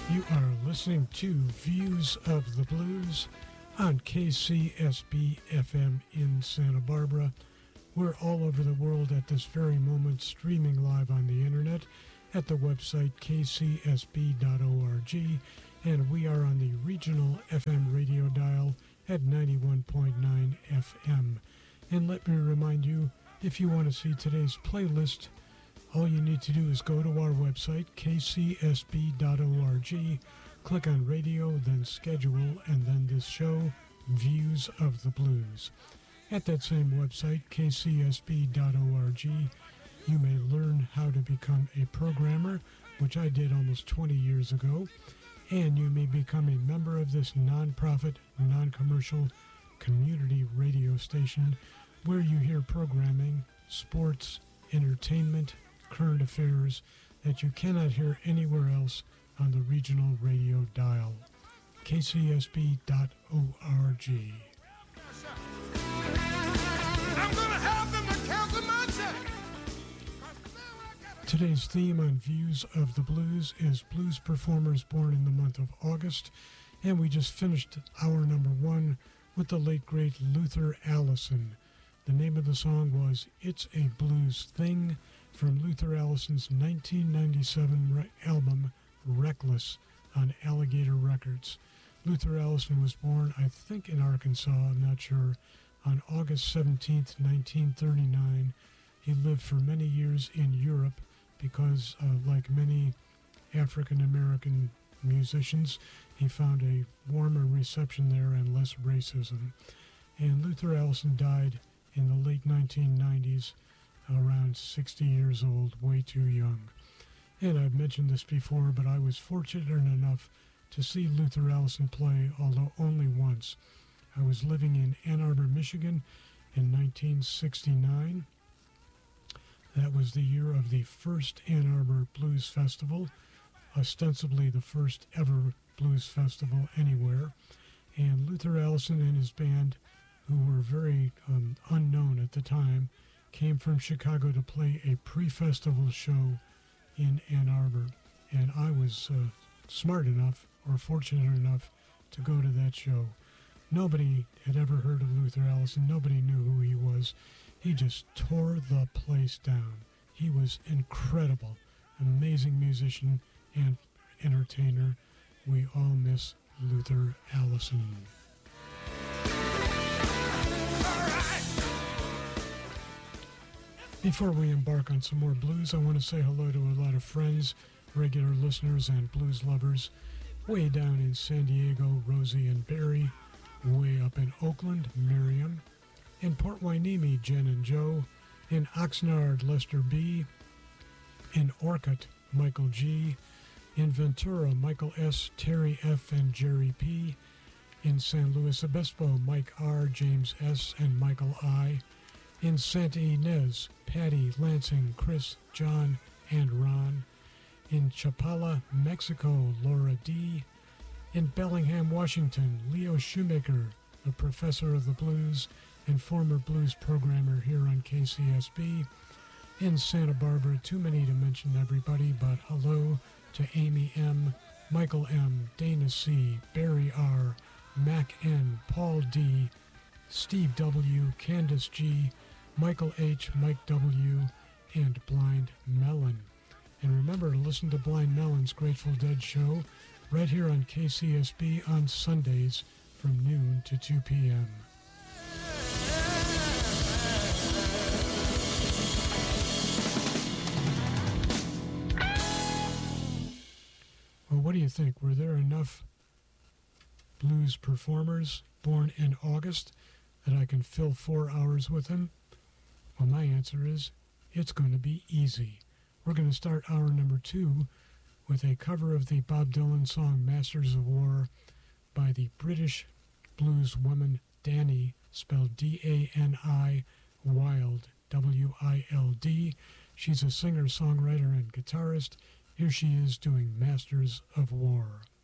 You are listening to Views of the Blues on KCSB FM in Santa Barbara. We're all over the world at this very moment, streaming live on the internet at the website kcsb.org, and we are on the regional FM radio dial at 91.9 FM. And let me remind you, if you want to see today's playlist, all you need to do is go to our website, kcsb.org, click on radio, then schedule, and then this show, Views of the Blues. At that same website, kcsb.org, you may learn how to become a programmer, which I did almost 20 years ago, and you may become a member of this nonprofit, non-commercial community radio station where you hear programming, sports, entertainment, current affairs that you cannot hear anywhere else on the regional radio dial. kcsb.org. Today's theme on Views of the Blues is blues performers born in the month of August, and we just finished hour number one with the late great Luther Allison. The name of the song was It's a Blues Thing, from Luther Allison's 1997 album Reckless on Alligator Records. Luther Allison was born, I think, in Arkansas, I'm not sure, on August 17th, 1939. He lived for many years in Europe because, like many African-American musicians, he found a warmer reception there and less racism. And Luther Allison died in the late 1990s, around 60 years old, way too young. And I've mentioned this before, but I was fortunate enough to see Luther Allison play, although only once. I was living in Ann Arbor, Michigan in 1969. That was the year of the first Ann Arbor Blues Festival, ostensibly the first ever blues festival anywhere. And Luther Allison and his band, who were very unknown at the time, came from Chicago to play a pre-festival show in Ann Arbor. And I was smart enough, or fortunate enough, to go to that show. Nobody had ever heard of Luther Allison. Nobody knew who he was. He just tore the place down. He was incredible, amazing musician and entertainer. We all miss Luther Allison. Before we embark on some more blues, I want to say hello to a lot of friends, regular listeners, and blues lovers. Way down in San Diego, Rosie and Barry. Way up in Oakland, Miriam. In Port Hueneme, Jen and Joe. In Oxnard, Lester B. In Orcutt, Michael G. In Ventura, Michael S., Terry F., and Jerry P. In San Luis Obispo, Mike R., James S., and Michael I. In Santa Ynez, Patty, Lansing, Chris, John, and Ron. In Chapala, Mexico, Laura D. In Bellingham, Washington, Leo Shoemaker, the professor of the blues and former blues programmer here on KCSB. In Santa Barbara, too many to mention everybody, but hello to Amy M., Michael M., Dana C., Barry R., Mac N., Paul D., Steve W., Candace G., Michael H., Mike W., and Blind Melon. And remember to listen to Blind Melon's Grateful Dead show right here on KCSB on Sundays from noon to 2 p.m. Well, what do you think? Were there enough blues performers born in August that I can fill 4 hours with them? Well, my answer is, it's going to be easy. We're going to start hour number 2 with a cover of the Bob Dylan song Masters of War by the British blues woman Dani, spelled D-A-N-I, Wild, W-I-L-D. She's a singer, songwriter, and guitarist. Here she is doing Masters of War.